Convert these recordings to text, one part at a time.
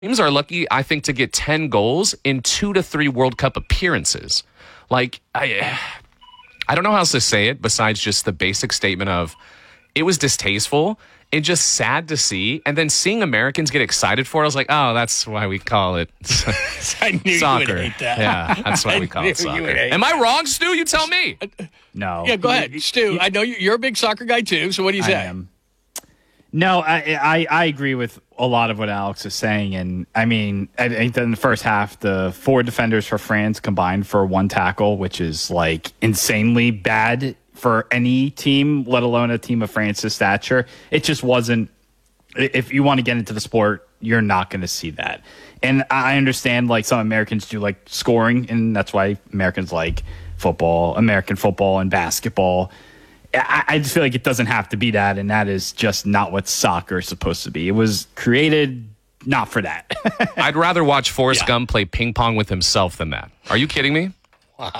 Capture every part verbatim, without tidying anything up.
Teams are lucky, I think, to get ten goals in two to three World Cup appearances. Like, I, I don't know how else to say it besides just the basic statement of it was distasteful and just sad to see. And then seeing Americans get excited for it, I was like, oh, that's why we call it I knew soccer. You would hate that. Yeah, that's why we call it soccer. Am I wrong, Stu? You tell me. No. Yeah, go ahead. Stu, I know you're a big soccer guy too, so what do you say? I am. No, I, I I agree with a lot of what Alex is saying. And, I mean, I think that in the first half, the four defenders for France combined for one tackle, which is, like, insanely bad for any team, let alone a team of France's stature. It just wasn't – if you want to get into the sport, you're not going to see that. And I understand, like, some Americans do like scoring, and that's why Americans like football, American football and basketball. I, I just feel like it doesn't have to be that, and that is just not what soccer is supposed to be. It was created not for that. I'd rather watch Forrest Yeah. Gump play ping pong with himself than that. Are you kidding me? Wow.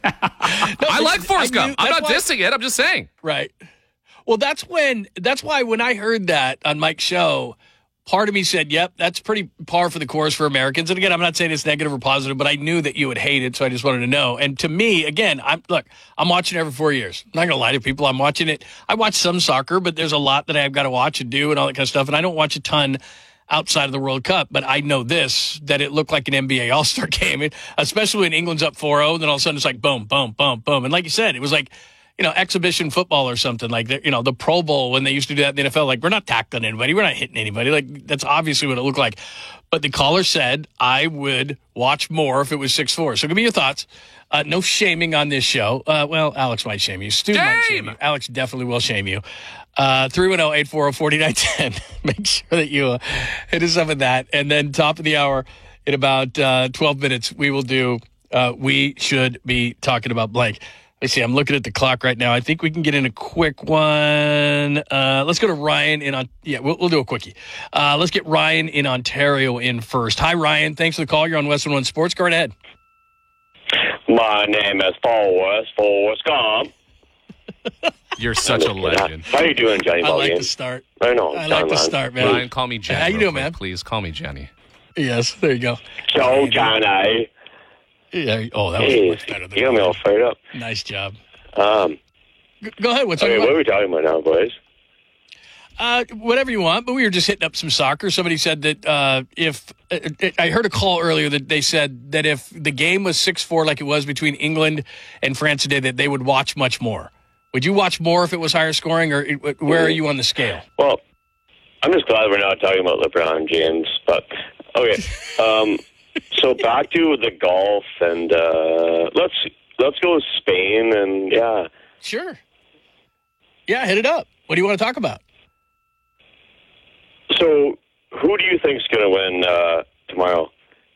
I like Forrest I knew- Gump. I'm that's not why- dissing it. I'm just saying. Right. Well, that's when that's why when I heard that on Mike's show, part of me said, yep, that's pretty par for the course for Americans. And again, I'm not saying it's negative or positive, but I knew that you would hate it, so I just wanted to know. And to me, again, I'm look, I'm watching it every four years. I'm not going to lie to people. I'm watching it. I watch some soccer, but there's a lot that I've got to watch and do and all that kind of stuff. And I don't watch a ton outside of the World Cup, but I know this, that it looked like an N B A All-Star game, it, especially when England's up four oh, and then all of a sudden it's like boom, boom, boom, boom. And like you said, it was like, you know, exhibition football or something like that. You know, the Pro Bowl when they used to do that in the N F L, like we're not tackling anybody. We're not hitting anybody. Like that's obviously what it looked like. But the caller said I would watch more if it was six four. So give me your thoughts. Uh, no shaming on this show. Uh, well, Alex might shame you. Stu might shame you. Alex definitely will shame you. Uh, three one zero, eight four zero, four nine one zero. Make sure that you uh, hit us up with that. And then top of the hour in about uh, twelve minutes, we will do uh, We Should Be Talking About Blank. Let's see, I'm looking at the clock right now. I think we can get in a quick one. Uh, let's go to Ryan in on. Yeah, we'll, we'll do a quickie. Uh, let's get Ryan in Ontario in first. Hi, Ryan. Thanks for the call. You're on Western One Sports. Go right ahead. My name is Forrest, Forrest Gump. You're such a legend. How you doing, Johnny I like Mulligan? the start. I know. I like the John, start, man. Ryan, call me Jenny. How you real doing, quick, man? Please call me Jenny. Yes, there you go. So, Johnny. Yeah. Oh, that was Hey, much better than you got me all fired up. Nice job. Um, G- Go ahead. What's okay, on what your are mind? we talking about now, boys? Uh, whatever you want, but we were just hitting up some soccer. Somebody said that uh, if uh, I heard a call earlier that they said that if the game was six four like it was between England and France today, that they would watch much more. Would you watch more if it was higher scoring, or where are you on the scale? Well, I'm just glad we're not talking about LeBron James, but okay. Um, so back to the golf, and uh, let's let's go with Spain, and yeah. Sure. Yeah, hit it up. What do you want to talk about? So, who do you think's going to win uh, tomorrow,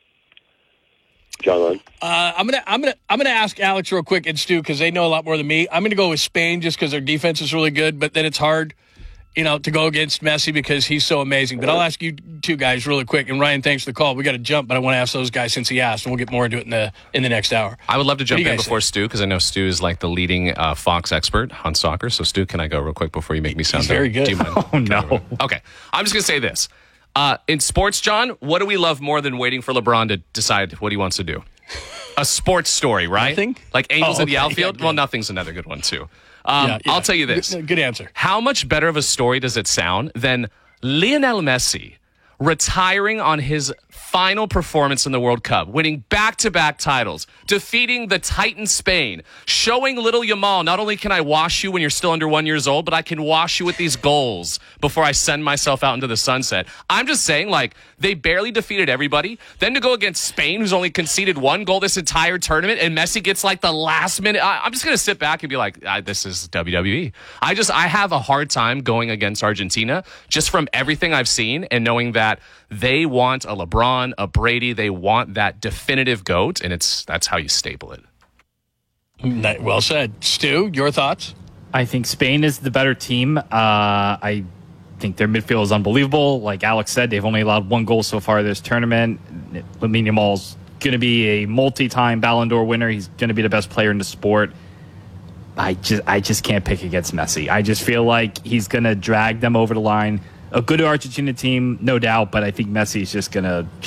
John Lund? Uh, I'm gonna, I'm gonna, I'm gonna ask Alex real quick and Stu because they know a lot more than me. I'm gonna go with Spain just because their defense is really good, but then it's hard, you know, to go against Messi because he's so amazing. But I'll ask you two guys really quick. And Ryan, thanks for the call. We got to jump, but I want to ask those guys since he asked, and we'll get more into it in the in the next hour. I would love to jump do you in guys before think? Stu because I know Stu is like the leading uh, Fox expert on soccer. So, Stu, can I go real quick before you make me sound He's very dumb? good. Do you mind? Oh, no. Okay. I'm just going to say this. Uh, in sports, John, what do we love more than waiting for LeBron to decide what he wants to do? A sports story, right? Nothing? Like Angels Oh, in the okay. outfield? Yeah, well, good. nothing's another good one, too. Um, Yeah, yeah. I'll tell you this. Good, good answer. How much better of a story does it sound than Lionel Messi retiring on his final performance in the World Cup, winning back-to-back titles, defeating the Titan Spain, showing little Yamal, not only can I wash you when you're still under one years old, but I can wash you with these goals before I send myself out into the sunset. I'm just saying, like, they barely defeated everybody. Then to go against Spain, who's only conceded one goal this entire tournament, and Messi gets, like, the last minute. I, I'm just going to sit back and be like, ah, this is W W E. I just, I have a hard time going against Argentina just from everything I've seen and knowing that they want a LeBron, a Brady. They want that definitive GOAT, and it's that's how you staple it. Ni- Well said. Stu, your thoughts? I think Spain is the better team. Uh, I think their midfield is unbelievable. Like Alex said, they've only allowed one goal so far this tournament. Lamine Yamal's going to be a multi-time Ballon d'Or winner. He's going to be the best player in the sport. I just, I just can't pick against Messi. I just feel like he's going to drag them over the line. a good Argentina team, no doubt, but I think Messi is just going to